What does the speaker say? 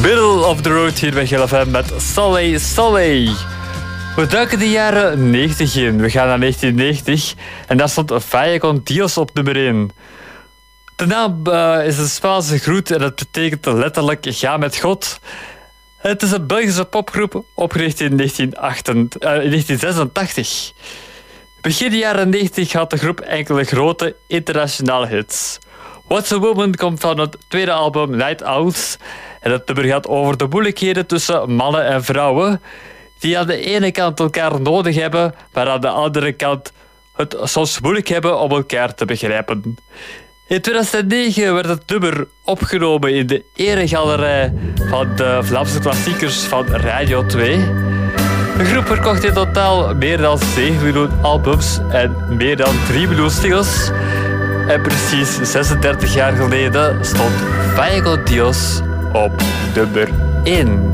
Middle of the road hier bij GLFM met Soleil Soleil. We duiken de jaren 90 in. We gaan naar 1990 en daar stond Vaya con Dios op nummer 1. De naam is een Spaanse groet en dat betekent letterlijk ga met God. Het is een Belgische popgroep opgericht in 1986. Begin de jaren 90 had de groep enkele grote internationale hits. What's a Woman komt van het tweede album Night Owls. En het nummer gaat over de moeilijkheden tussen mannen en vrouwen die aan de ene kant elkaar nodig hebben, maar aan de andere kant het soms moeilijk hebben om elkaar te begrijpen. In 2009 werd het nummer opgenomen in de eregalerij van de Vlaamse klassiekers van Radio 2. De groep verkocht in totaal meer dan 7 miljoen albums en meer dan 3 miljoen singles. En precies 36 jaar geleden stond Vaya con Dios op nummer 1.